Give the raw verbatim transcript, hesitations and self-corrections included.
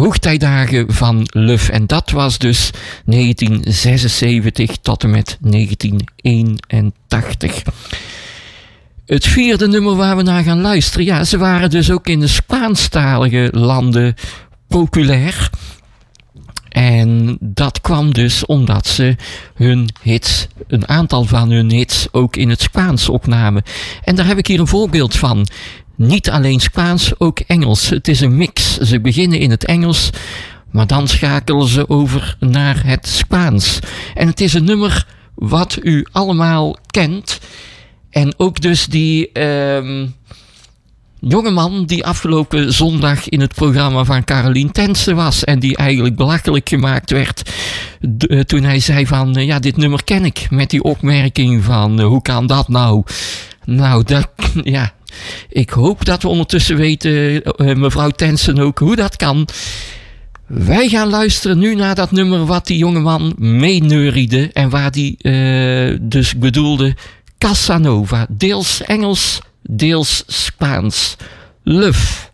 hoogtijdagen van Luf. En dat was dus negentien zesenzeventig tot en met negentien eenentachtig. Het vierde nummer waar we naar gaan luisteren, ja, ze waren dus ook in de Spaanstalige landen populair. En dat kwam dus omdat ze hun hits, een aantal van hun hits ook in het Spaans opnamen. En daar heb ik hier een voorbeeld van. Niet alleen Spaans, ook Engels. Het is een mix. Ze beginnen in het Engels, maar dan schakelen ze over naar het Spaans. En het is een nummer wat u allemaal kent. En ook dus die um, jongeman die afgelopen zondag in het programma van Carolien Tense was. En die eigenlijk belachelijk gemaakt werd d- toen hij zei van, uh, ja, dit nummer ken ik. Met die opmerking van, uh, hoe kan dat nou? Nou, dat, ja, ik hoop dat we ondertussen weten, uh, mevrouw Tensen ook, hoe dat kan. Wij gaan luisteren nu naar dat nummer wat die jongeman meeneuriede. En waar die uh, dus bedoelde Casanova. Deels Engels, deels Spaans. Love.